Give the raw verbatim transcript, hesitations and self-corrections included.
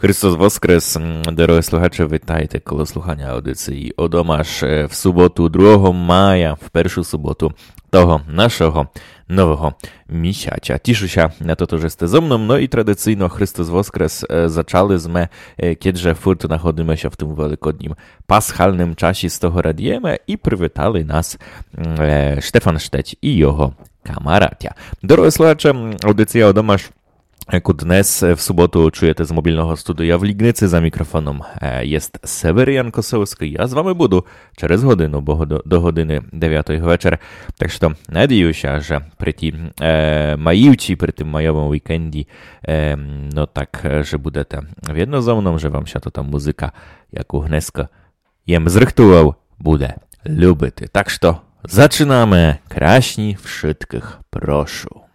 Христос Воскрес, дорогі слухачі, вітайте коло слухання аудиції «Одомаш» в суботу, другого мая, в першу суботу того нашого нового місяця. Тішуся на to, że ste ze mną, no i tradycyjno Chrystus Woskres zaczęli sme, kiedże furt nachodzimy się w tym wielkodnim paschalnym czasie z toho radiemy i przywitali nas e, Stefan Szteć i jego kamaratia. Drodzy słuchacze, audycja «Одомаш» Jako dnes w sobotu czujecie z mobilnego studia w Lignicy za mikrofonem jest Severian Kosowski. Ja z wami budu через годину, бо до, до години дев'ятої вечора. Так що надіюся, що при тій е, маївці, при тим майовому вікенді, е, ну так, що будете відно за мною, що вам ще та музика, яку Гнеска їм зрихтував, буде любити. Так що, zaczynamy. Краśni wszystkich proszę.